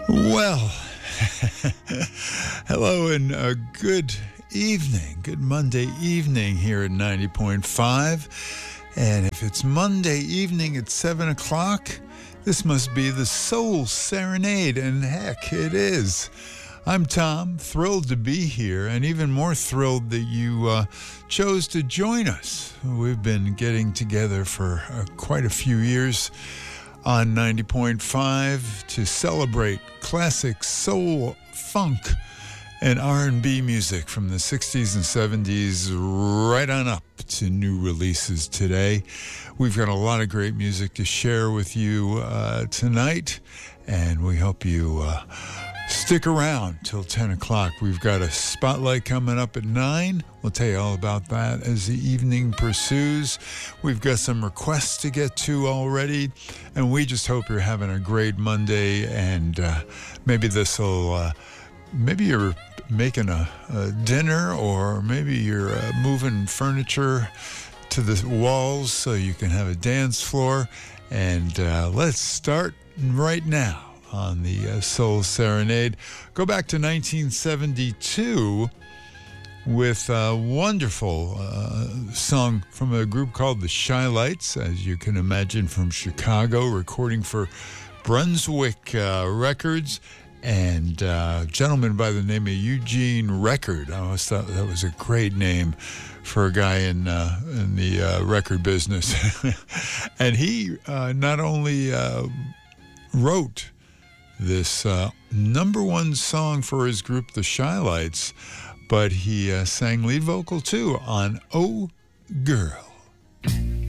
Well, hello and good evening, good Monday evening here at 90.5. And if it's Monday evening at 7 o'clock, this must be the Soul Serenade, and heck, it is. I'm Tom, thrilled to be here, and even more thrilled that you chose to join us. We've been getting together for quite a few years on 90.5 to celebrate classic soul, funk, and R&B music from the 60s and 70s right on up to new releases today. We've got a lot of great music to share with you tonight, and we hope you stick around till 10 o'clock. We've got a spotlight coming up at 9. We'll tell you all about that as the evening pursues. We've got some requests to get to already, and we just hope you're having a great Monday, and maybe this will, maybe you're making a dinner, or maybe you're moving furniture to the walls so you can have a dance floor. And let's start right now on the Soul Serenade. Go back to 1972 with a wonderful song from a group called the Chi-Lites, as you can imagine, from Chicago, recording for Brunswick Records, and a gentleman by the name of Eugene Record. I always thought that was a great name for a guy in the record business. And he not only wrote this number one song for his group, the Chi-Lites, but he sang lead vocal too on Oh Girl.